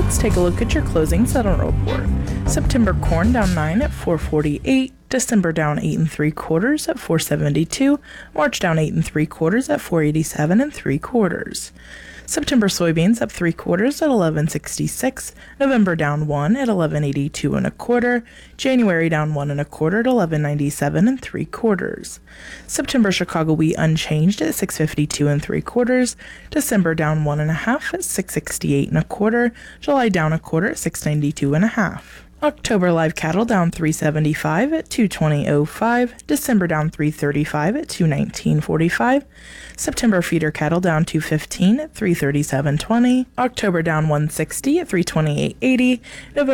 Let's take a look at your closing settlement report. September corn down 9 at 448. December down 8 3/4 at 472. March down 8 3/4 at 487 3/4. September soybeans up 3/4 at 1166. November down 1 at 1182 1/4. January down 1 1/4 at 1197 3/4. September Chicago wheat unchanged at 652 3/4. December down 1 1/2 at 668 1/4. July down 1/4 at 692 1/2. October live cattle down 375 at 220.05. December down 335 at 219.45. September feeder cattle down 215 at 337.20. October down 160 at 328.80. November